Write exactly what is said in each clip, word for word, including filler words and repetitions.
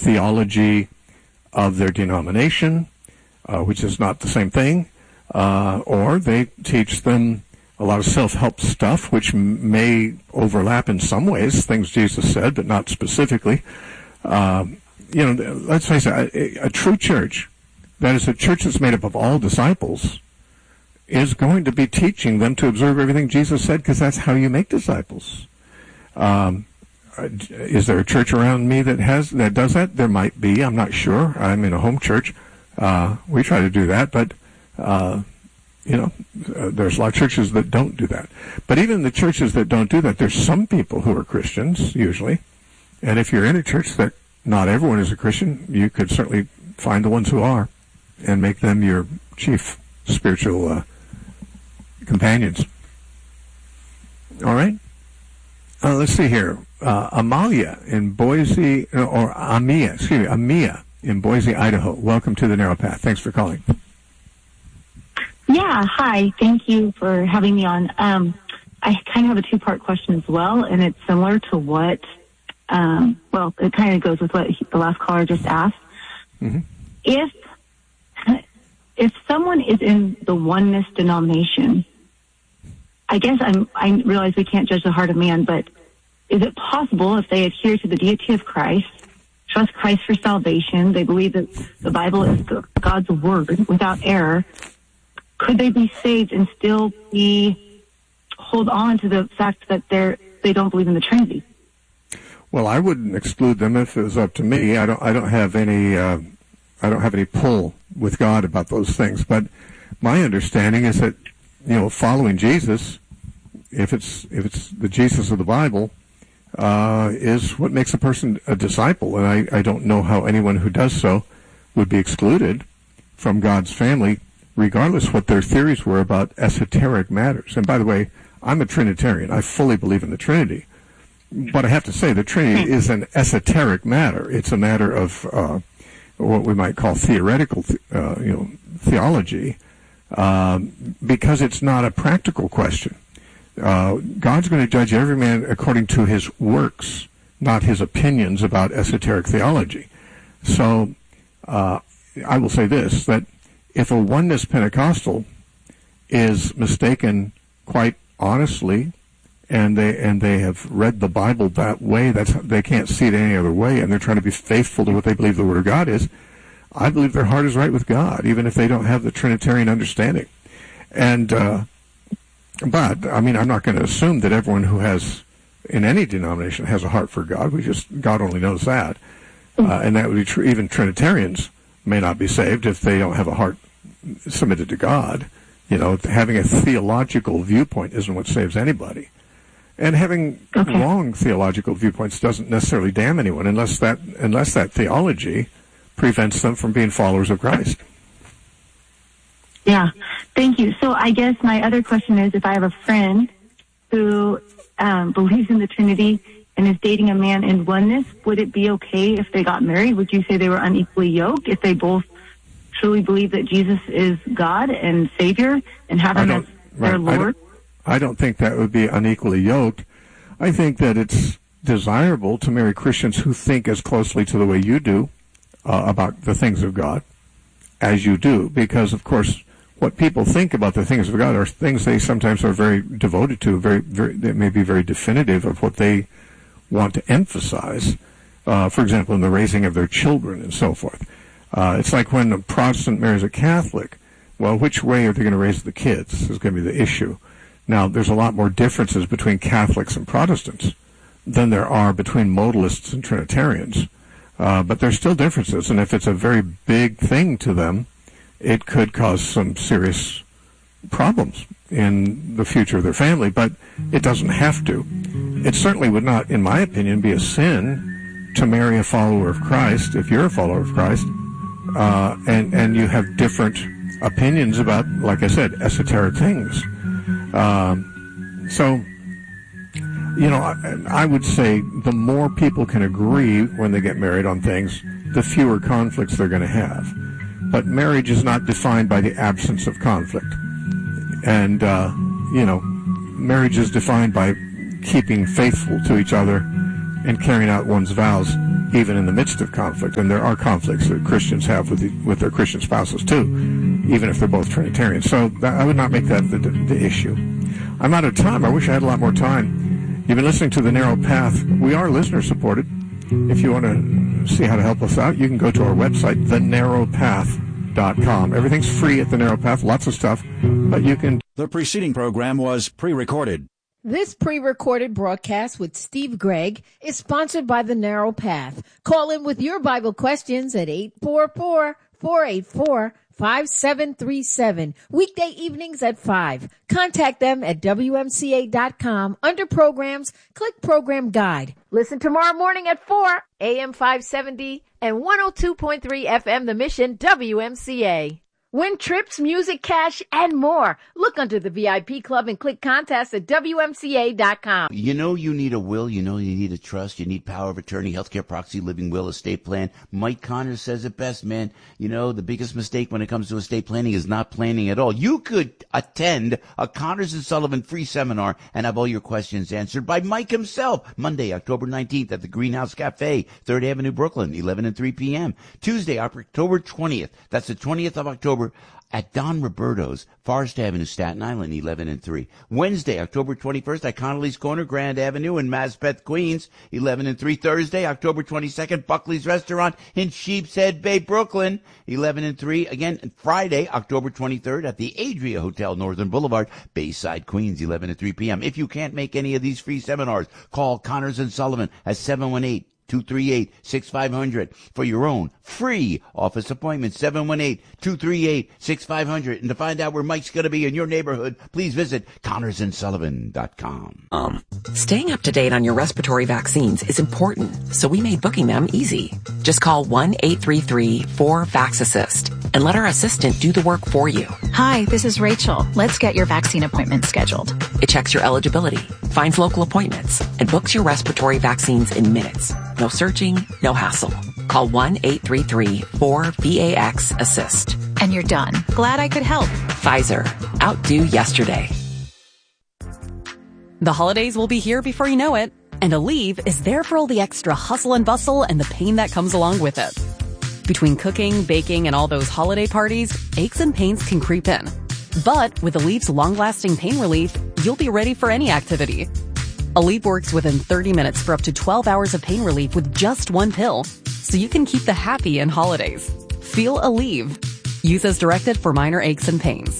theology of their denomination, uh, which is not the same thing, uh, or they teach them a lot of self-help stuff, which m- may overlap in some ways, things Jesus said, but not specifically. Um, you know, let's face it, a, a true church, that is a church that's made up of all disciples, is going to be teaching them to observe everything Jesus said, because that's how you make disciples. Um, is there a church around me that has that does that? There might be. I'm not sure. I'm in a home church. Uh, we try to do that, but uh, you know, uh, there's a lot of churches that don't do that. But even the churches that don't do that, there's some people who are Christians usually. And if you're in a church that not everyone is a Christian, you could certainly find the ones who are and make them your chief spiritual uh, companions. All right? Uh, let's see here. Uh, Amalia in Boise, or Amia, excuse me, Amia in Boise, Idaho. Welcome to the Narrow Path. Thanks for calling. Yeah, hi. Thank you for having me on. Um, I kind of have a two-part question as well, and it's similar to what, um, well, it kind of goes with what the last caller just asked. Mm-hmm. If if someone is in the oneness denomination, I guess I'm, I realize we can't judge the heart of man, but is it possible if they adhere to the deity of Christ, trust Christ for salvation, they believe that the Bible is God's word without error, could they be saved and still be hold on to the fact that they're they don't believe in the Trinity? Well, I wouldn't exclude them if it was up to me. I don't. I don't have any. Uh, I don't have any pull with God about those things. But my understanding is that, you know, following Jesus, if it's if it's the Jesus of the Bible, uh, is what makes a person a disciple. And I, I don't know how anyone who does so would be excluded from God's family, regardless what their theories were about esoteric matters. And by the way, I'm a Trinitarian. I fully believe in the Trinity. But I have to say, the Trinity is an esoteric matter. It's a matter of uh, what we might call theoretical, uh, you know, theology, um, because it's not a practical question. Uh, God's going to judge every man according to his works, not his opinions about esoteric theology. So uh, I will say this, that if a oneness Pentecostal is mistaken quite honestly, and they and they have read the Bible that way, that's they can't see it any other way, and they're trying to be faithful to what they believe the Word of God is, I believe their heart is right with God, even if they don't have the Trinitarian understanding. And uh, but I mean, I'm not going to assume that everyone who has in any denomination has a heart for God. We just God only knows that, uh, and that would be true. Even Trinitarians may not be saved if they don't have a heart submitted to God. You know, having a theological viewpoint isn't what saves anybody. And having okay. wrong theological viewpoints doesn't necessarily damn anyone unless that unless that theology prevents them from being followers of Christ. Yeah, thank you. So I guess my other question is, if I have a friend who um, believes in the Trinity and is dating a man in oneness, would it be okay if they got married? Would you say they were unequally yoked if they both truly believe that Jesus is God and Savior and have him as their right, Lord? I don't think that would be unequally yoked. I think that it's desirable to marry Christians who think as closely to the way you do uh, about the things of God as you do, because, of course, what people think about the things of God are things they sometimes are very devoted to, very, very, that may be very definitive of what they want to emphasize, uh, for example, in the raising of their children and so forth. Uh, it's like when a Protestant marries a Catholic. Well, which way are they going to raise the kids is going to be the issue. Now, there's a lot more differences between Catholics and Protestants than there are between modalists and Trinitarians. Uh, but there's still differences, and if it's a very big thing to them, it could cause some serious problems in the future of their family, but it doesn't have to. It certainly would not, in my opinion, be a sin to marry a follower of Christ if you're a follower of Christ, uh, and, and you have different opinions about, like I said, esoteric things. Um, so, you know, I, I would say the more people can agree when they get married on things, the fewer conflicts they're going to have. But marriage is not defined by the absence of conflict. And, uh, you know, marriage is defined by keeping faithful to each other and carrying out one's vows even in the midst of conflict. And there are conflicts that Christians have with the, with their Christian spouses too, even if they're both Trinitarians. So that, I would not make that the, the issue. I'm out of time. I wish I had a lot more time. You've been listening to The Narrow Path. We are listener supported. If you want to see how to help us out, you can go to our website, the narrow path dot com. Everything's free at The Narrow Path, lots of stuff, but you can... The preceding program was pre-recorded. This pre-recorded broadcast with Steve Gregg is sponsored by The Narrow Path. Call in with your Bible questions at eight four four, four eight four, five seven three seven. Weekday evenings at five. Contact them at W M C A dot com. Under Programs, click Program Guide. Listen tomorrow morning at four, A M five seventy and one oh two point three F M The Mission, W M C A. Win trips, music, cash, and more. Look under the V I P Club and click Contest at W M C A dot com. You know you need a will. You know you need a trust. You need power of attorney, healthcare proxy, living will, estate plan. Mike Connors says it best, man. You know, the biggest mistake when it comes to estate planning is not planning at all. You could attend a Connors and Sullivan free seminar and have all your questions answered by Mike himself. Monday, October nineteenth at the Greenhouse Cafe, third Avenue, Brooklyn, eleven and three p.m. Tuesday, October twentieth. That's the twentieth of October. At Don Roberto's, Forest Avenue, Staten Island, eleven and three. Wednesday, October twenty-first at Connolly's Corner, Grand Avenue in Maspeth, Queens, eleven and three. Thursday, October twenty-second, Buckley's Restaurant in Sheepshead Bay, Brooklyn, eleven and three. Again, Friday, October twenty-third at the Adria Hotel, Northern Boulevard, Bayside, Queens, eleven and three p.m. If you can't make any of these free seminars, call Connors and Sullivan at seven one eight, two three eight, six five zero zero for your own free office appointment, seven one eight, two three eight, six five zero zero. And to find out where Mike's going to be in your neighborhood, please visit Connors and Sullivan dot com. Um, staying up to date on your respiratory vaccines is important, so we made booking them easy. Just call one eight three three, four, vax assist and let our assistant do the work for you. Hi, this is Rachel. Let's get your vaccine appointment scheduled. It checks your eligibility, finds local appointments, and books your respiratory vaccines in minutes. No searching, no hassle. Call one eight three three, four, V A X assist. And you're done. Glad I could help. Pfizer. Outdo yesterday. The holidays will be here before you know it, and Aleve is there for all the extra hustle and bustle and the pain that comes along with it. Between cooking, baking, and all those holiday parties, aches and pains can creep in. But with Aleve's long-lasting pain relief, you'll be ready for any activity. Aleve works within thirty minutes for up to twelve hours of pain relief with just one pill, so you can keep the happy in holidays. Feel Aleve. Use as directed for minor aches and pains.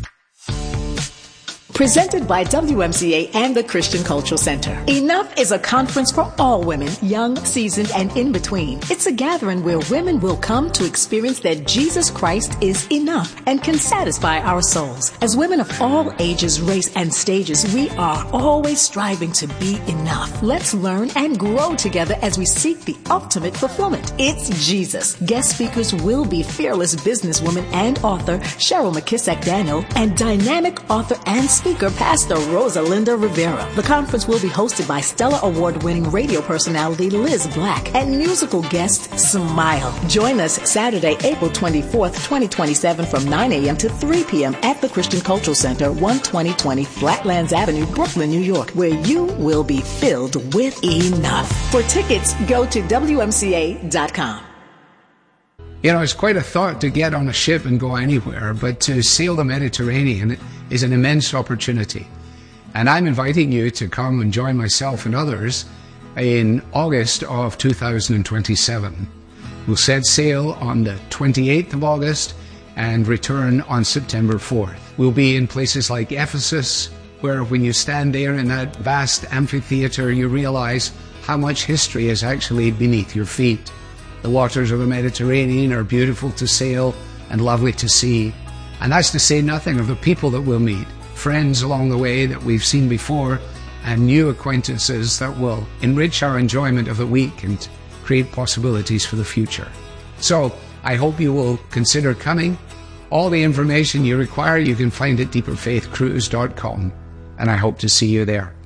Presented by W M C A and the Christian Cultural Center. Enough is a conference for all women, young, seasoned, and in between. It's a gathering where women will come to experience that Jesus Christ is enough and can satisfy our souls. As women of all ages, race, and stages, we are always striving to be enough. Let's learn and grow together as we seek the ultimate fulfillment. It's Jesus. Guest speakers will be fearless businesswoman and author Cheryl McKissack Daniel and dynamic author and speaker Speaker Pastor Rosalinda Rivera. The conference will be hosted by Stellar Award-winning radio personality Liz Black and musical guest Smile. Join us Saturday, April twenty-fourth, twenty twenty-seven from nine a.m. to three p.m. at the Christian Cultural Center, one twenty twenty Flatlands Avenue, Brooklyn, New York, where you will be filled with enough. For tickets, go to W M C A dot com. You know, it's quite a thought to get on a ship and go anywhere, but to sail the Mediterranean is an immense opportunity. And I'm inviting you to come and join myself and others in August of two thousand twenty-seven. We'll set sail on the twenty-eighth of August and return on September fourth. We'll be in places like Ephesus, where when you stand there in that vast amphitheater, you realize how much history is actually beneath your feet. The waters of the Mediterranean are beautiful to sail and lovely to see. And that's to say nothing of the people that we'll meet, friends along the way that we've seen before, and new acquaintances that will enrich our enjoyment of the week and create possibilities for the future. So I hope you will consider coming. All the information you require you can find at deeper faith cruise dot com, and I hope to see you there.